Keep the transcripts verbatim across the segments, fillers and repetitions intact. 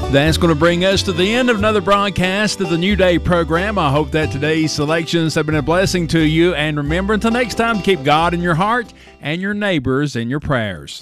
That's going to bring us to the end of another broadcast of the New Day program. I hope that today's selections have been a blessing to you. And remember, until next time, keep God in your heart and your neighbors in your prayers.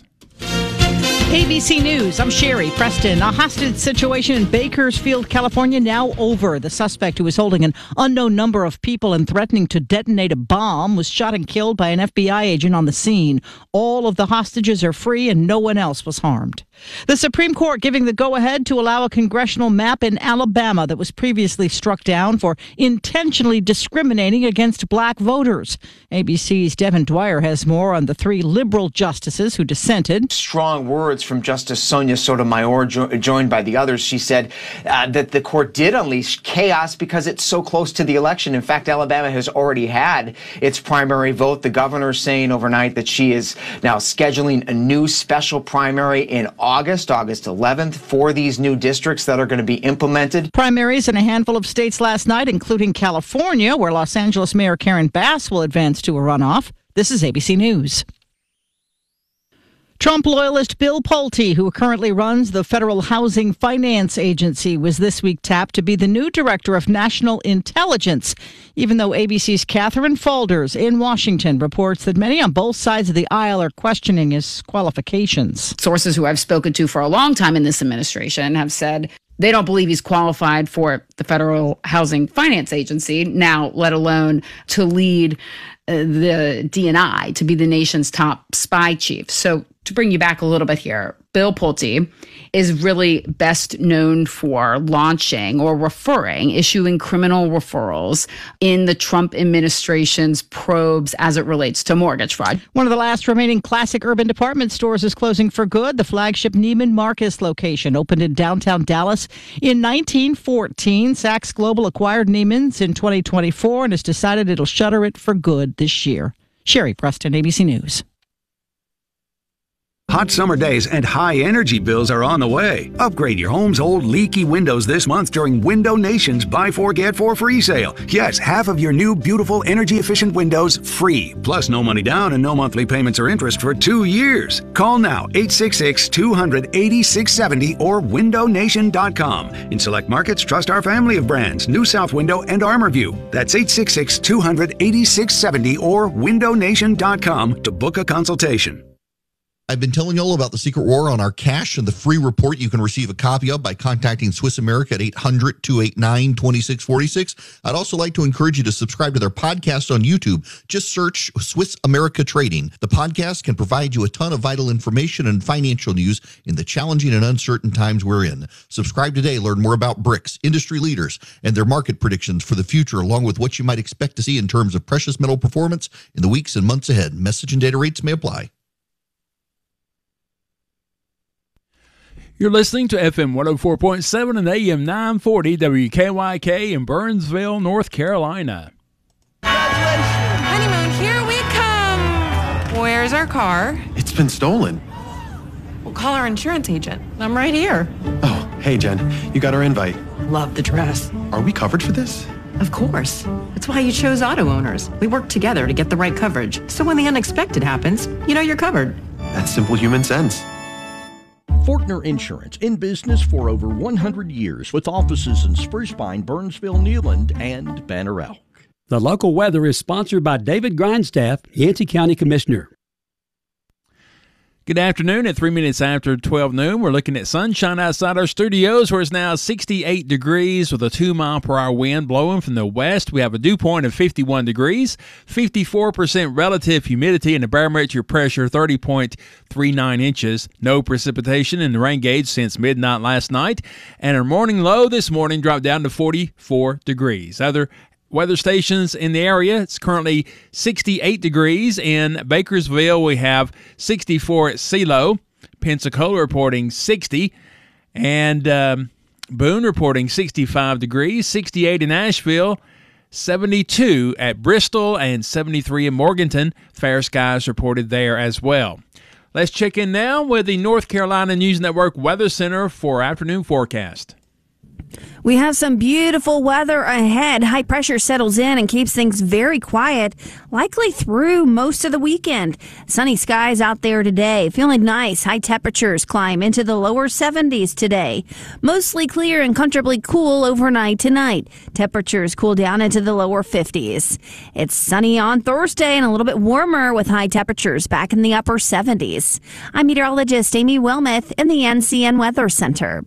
A B C News, I'm Sherry Preston. A hostage situation in Bakersfield, California, now over. The suspect, who was holding an unknown number of people and threatening to detonate a bomb, was shot and killed by an F B I agent on the scene. All of the hostages are free and no one else was harmed. The Supreme Court giving the go-ahead to allow a congressional map in Alabama that was previously struck down for intentionally discriminating against black voters. A B C's Devin Dwyer has more on the three liberal justices who dissented. Strong words from Justice Sonia Sotomayor, jo- joined by the others. She said uh, that the court did unleash chaos because it's so close to the election. In fact, Alabama has already had its primary vote. The governor saying overnight that she is now scheduling a new special primary in August, August eleventh, for these new districts that are going to be implemented. Primaries in a handful of states last night, including California, where Los Angeles Mayor Karen Bass will advance to a runoff. This is A B C News. Trump loyalist Bill Pulte, who currently runs the Federal Housing Finance Agency, was this week tapped to be the new director of national intelligence, even though A B C's Catherine Faulders in Washington reports that many on both sides of the aisle are questioning his qualifications. Sources who I've spoken to for a long time in this administration have said they don't believe he's qualified for the Federal Housing Finance Agency, now let alone to lead uh, the D N I, to be the nation's top spy chief. So to bring you back a little bit here, Bill Pulte is really best known for launching or referring, issuing criminal referrals in the Trump administration's probes as it relates to mortgage fraud. One of the last remaining classic urban department stores is closing for good. The flagship Neiman Marcus location opened in downtown Dallas in nineteen fourteen. Saks Global acquired Neiman's in twenty twenty-four and has decided it'll shutter it for good this year. Sherry Preston, A B C News. Hot summer days and high energy bills are on the way. Upgrade your home's old leaky windows this month during Window Nation's Buy Four Get Four free sale. Yes, half of your new beautiful energy efficient windows free. Plus no money down and no monthly payments or interest for two years. Call now eight six six, two hundred, eighty-six seventy or window nation dot com. In select markets, trust our family of brands, New South Window and ArmorView. That's eight six six, two hundred, eighty-six seventy or window nation dot com to book a consultation. I've been telling you all about the Secret War on our cash and the free report you can receive a copy of by contacting Swiss America at eight hundred, two eight nine, two six four six. I'd also like to encourage you to subscribe to their podcast on YouTube. Just search Swiss America Trading. The podcast can provide you a ton of vital information and financial news in the challenging and uncertain times we're in. Subscribe today. Learn more about BRICS, industry leaders, and their market predictions for the future, along with what you might expect to see in terms of precious metal performance in the weeks and months ahead. Message and data rates may apply. You're listening to F M one oh four point seven and A M nine forty W K Y K in Burnsville, North Carolina. Honeymoon, here we come. Where's our car? It's been stolen. We'll call our insurance agent. I'm right here. Oh, hey, Jen. You got our invite. Love the dress. Are we covered for this? Of course. That's why you chose auto owners. We work together to get the right coverage. So when the unexpected happens, you know you're covered. That's simple human sense. Fortner Insurance, in business for over one hundred years with offices in Spruce Pine, Burnsville, Newland, and Banner Elk. The local weather is sponsored by David Grindstaff, Yancey County Commissioner. Good afternoon. At three minutes after twelve noon, we're looking at sunshine outside our studios, where it's now sixty-eight degrees with a two mile per hour wind blowing from the west. We have a dew point of fifty-one degrees, fifty-four percent relative humidity, and the barometric pressure thirty point three nine inches. No precipitation in the rain gauge since midnight last night. And our morning low this morning dropped down to forty-four degrees. Other weather stations in the area, it's currently sixty-eight degrees. In Bakersville, we have sixty-four at CeeLo. Pensacola reporting sixty. And um, Boone reporting sixty-five degrees. sixty-eight in Asheville. seventy-two at Bristol and seventy-three in Morganton. Fair skies reported there as well. Let's check in now with the North Carolina News Network Weather Center for afternoon forecast. We have some beautiful weather ahead. High pressure settles in and keeps things very quiet, likely through most of the weekend. Sunny skies out there today. Feeling nice. High temperatures climb into the lower seventies today. Mostly clear and comfortably cool overnight tonight. Temperatures cool down into the lower fifties. It's sunny on Thursday and a little bit warmer with high temperatures back in the upper seventies. I'm meteorologist Amy Wilmoth in the N C N Weather Center.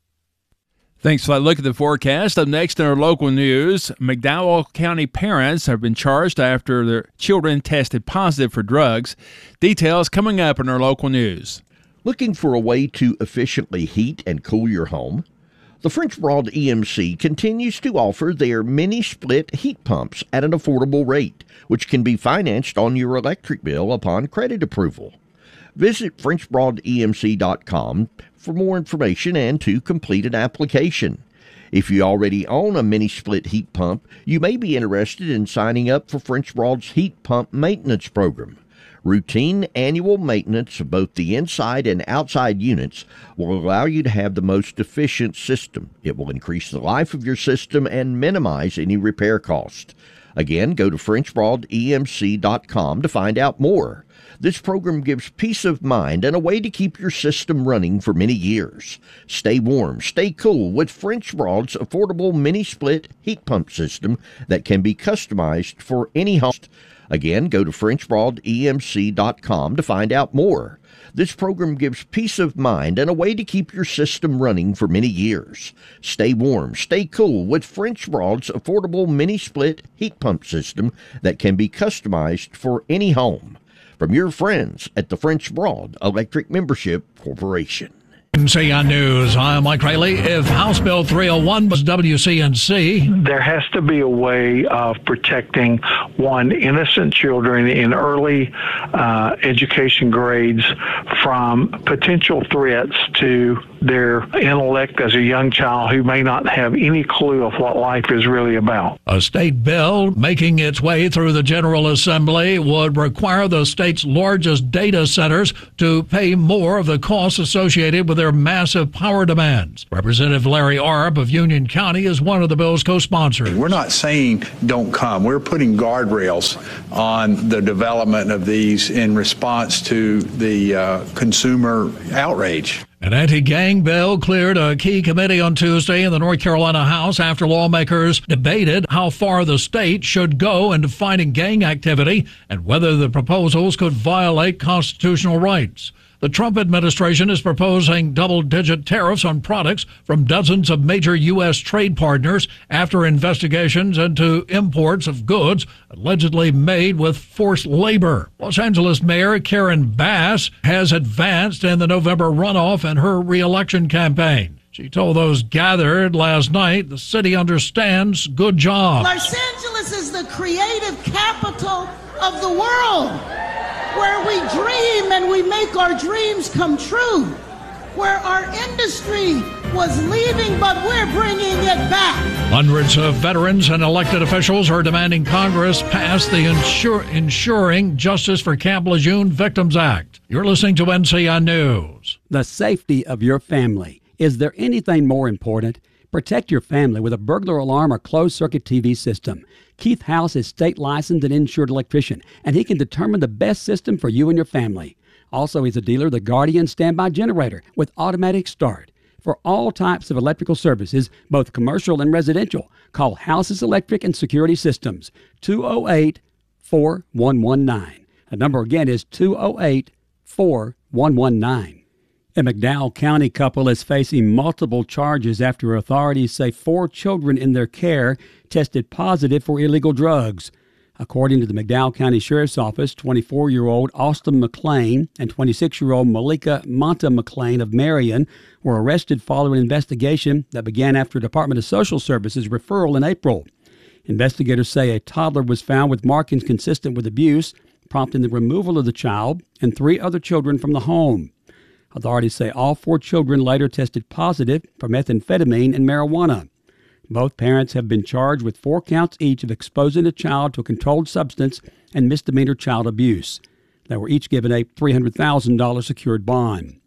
Thanks for that look at the forecast. Up next in our local news, McDowell County parents have been charged after their children tested positive for drugs. Details coming up in our local news. Looking for a way to efficiently heat and cool your home? The French Broad E M C continues to offer their mini-split heat pumps at an affordable rate, which can be financed on your electric bill upon credit approval. Visit French Broad E M C dot com for more information and to complete an application. If you already own a mini-split heat pump, you may be interested in signing up for French Broad's heat pump maintenance program. Routine annual maintenance of both the inside and outside units will allow you to have the most efficient system. It will increase the life of your system and minimize any repair cost. Again, go to French Broad E M C dot com to find out more. This program gives peace of mind and a way to keep your system running for many years. Stay warm, stay cool with French Broad's affordable mini-split heat pump system that can be customized for any home. Again, go to French Broad E M C dot com to find out more. This program gives peace of mind and a way to keep your system running for many years. Stay warm, stay cool with French Broad's affordable mini-split heat pump system that can be customized for any home. From your friends at the French Broad Electric Membership Corporation. W C N News, I'm Mike Rayleigh. If House Bill three oh one was W C N C, there has to be a way of protecting, one, innocent children in early uh, education grades from potential threats to their intellect as a young child who may not have any clue of what life is really about. A state bill making its way through the General Assembly would require the state's largest data centers to pay more of the costs associated with their massive power demands. Representative Larry Arp of Union County is one of the bill's co-sponsors. We're not saying don't come. We're putting guardrails on the development of these in response to the uh, consumer outrage. An anti-gang bill cleared a key committee on Tuesday in the North Carolina House after lawmakers debated how far the state should go in defining gang activity and whether the proposals could violate constitutional rights. The Trump administration is proposing double-digit tariffs on products from dozens of major U S trade partners after investigations into imports of goods allegedly made with forced labor. Los Angeles Mayor Karen Bass has advanced in the November runoff in her re-election campaign. She told those gathered last night the city understands good job. Los Angeles is the creative capital of the world, where we dream and we make our dreams come true, where our industry was leaving, but we're bringing it back. Hundreds of veterans and elected officials are demanding Congress pass the Insur- Ensuring Justice for Camp Lejeune Victims Act. You're listening to N C N News. The safety of your family. Is there anything more important? Protect your family with a burglar alarm or closed-circuit T V system. Keith House is state licensed and insured electrician, and he can determine the best system for you and your family. Also, he's a dealer of the Guardian standby generator with automatic start. For all types of electrical services, both commercial and residential, call House's Electric and Security Systems, two oh eight, four one one nine. The number again is two oh eight, four one one nine. A McDowell County couple is facing multiple charges after authorities say four children in their care tested positive for illegal drugs. According to the McDowell County Sheriff's Office, twenty-four-year-old Austin McLean and twenty-six-year-old Malika Monta McLean of Marion were arrested following an investigation that began after Department of Social Services referral in April. Investigators say a toddler was found with markings consistent with abuse, prompting the removal of the child and three other children from the home. Authorities say all four children later tested positive for methamphetamine and marijuana. Both parents have been charged with four counts each of exposing a child to a controlled substance and misdemeanor child abuse. They were each given a three hundred thousand dollars secured bond.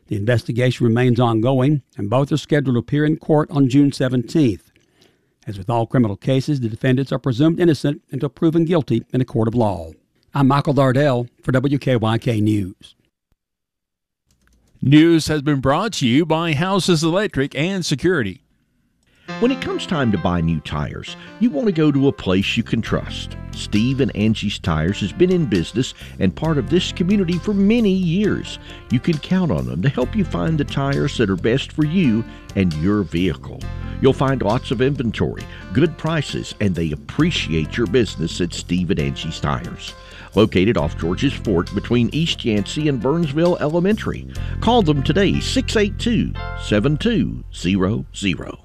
The investigation remains ongoing, and both are scheduled to appear in court on June seventeenth. As with all criminal cases, the defendants are presumed innocent until proven guilty in a court of law. I'm Michael Dardell for W K Y K News. News has been brought to you by Houses Electric and Security. When it comes time to buy new tires, you want to go to a place you can trust. Steve and Angie's Tires has been in business and part of this community for many years. You can count on them to help you find the tires that are best for you and your vehicle. You'll find lots of inventory, good prices, and they appreciate your business at Steve and Angie's Tires. Located off George's Fort between East Yancey and Burnsville Elementary. Call them today, six eight two, seven two zero zero.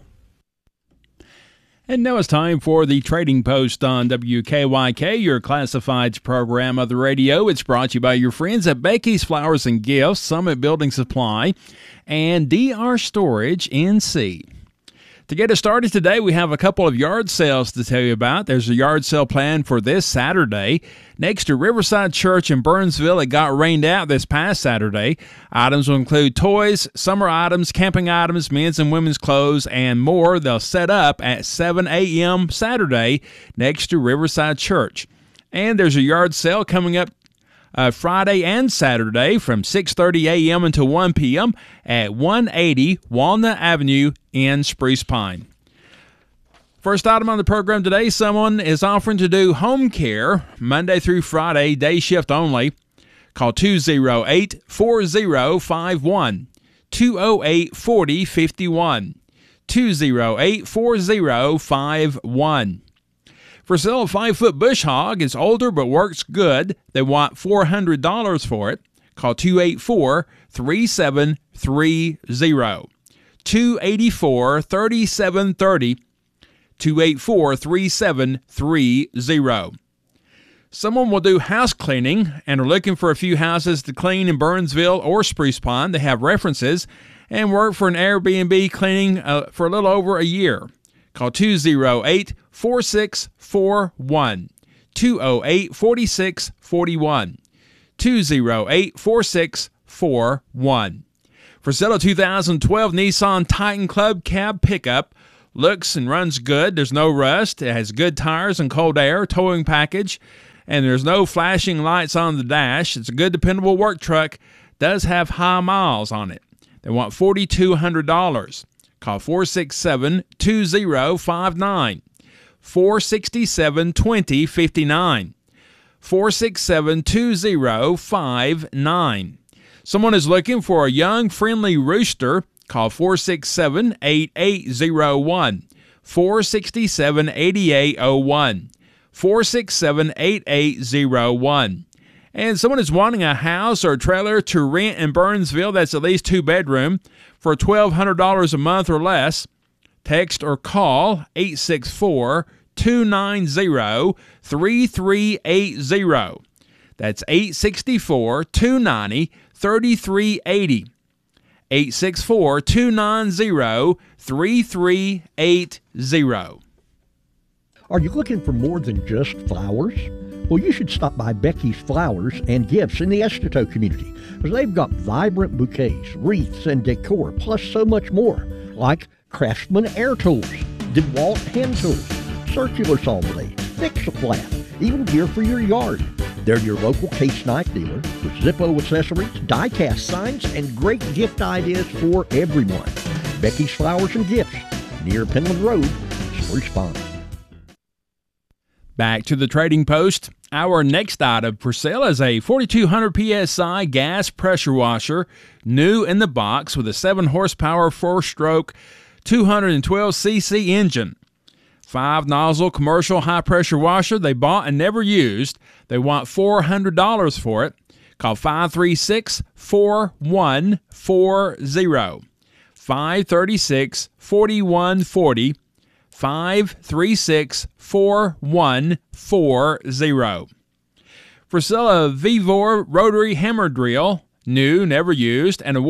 And now it's time for the Trading Post on W K Y K, your classifieds program of the radio. It's brought to you by your friends at Becky's Flowers and Gifts, Summit Building Supply, and D R Storage N C. To get us started today, we have a couple of yard sales to tell you about. There's a yard sale planned for this Saturday. Next to Riverside Church in Burnsville, it got rained out this past Saturday. Items will include toys, summer items, camping items, men's and women's clothes, and more. They'll set up at seven a.m. Saturday next to Riverside Church. And there's a yard sale coming up Uh, Friday and Saturday from six thirty a.m. until one p.m. at one eighty Walnut Avenue in Spruce Pine. First item on the program today, someone is offering to do home care Monday through Friday, day shift only. Call two oh eight, four oh five one, two oh eight, four oh five one, two oh eight, four oh five one. For sale, a five-foot bush hog is older but works good. They want four hundred dollars for it. Call two eight four, three seven three oh. two eight four, three seven three oh. two eight four, three seven three oh. Someone will do house cleaning and are looking for a few houses to clean in Burnsville or Spruce Pine. They have references and work for an Airbnb cleaning uh, for a little over a year. Call two oh eight, four six four one, two oh eight, four six four one, two oh eight, four six four one. For sale, a two thousand twelve Nissan Titan Club Cab pickup. Looks and runs good. There's no rust. It has good tires and cold air, towing package, and there's no flashing lights on the dash. It's a good, dependable work truck. Does have high miles on it. They want four thousand two hundred dollars. Call four six seven, two oh five nine, four six seven, two oh five nine, four six seven, two oh five nine. Someone is looking for a young, friendly rooster. Call four six seven, eight eight oh one, four six seven, eight eight oh one, four six seven, eight eight oh one. And someone is wanting a house or a trailer to rent in Burnsville that's at least two bedroom for twelve hundred dollars a month or less. Text or call eight six four, two nine zero, three three eight zero. That's eight six four, two nine zero, three three eight zero. eight six four, two nine zero, three three eight zero. Are you looking for more than just flowers? Well, you should stop by Becky's Flowers and Gifts in the Estito community, because they've got vibrant bouquets, wreaths, and decor, plus so much more, like Craftsman Air Tools, DeWalt Hand Tools, circular saw blades, Fix-A-Flat, even gear for your yard. They're your local case knife dealer with Zippo accessories, die-cast signs, and great gift ideas for everyone. Becky's Flowers and Gifts, near Penland Road, Spruce Pine. Back to the Trading Post. Our next item for sale is a forty-two hundred P S I gas pressure washer, new in the box with a seven horsepower four-stroke two hundred twelve c c engine. Five nozzle commercial high pressure washer they bought and never used. They want four hundred dollars for it. Call five three six, four one four zero. five three six, four one four zero. five three six, four one four zero. For sale, a Vevor rotary hammer drill, new, never used, and a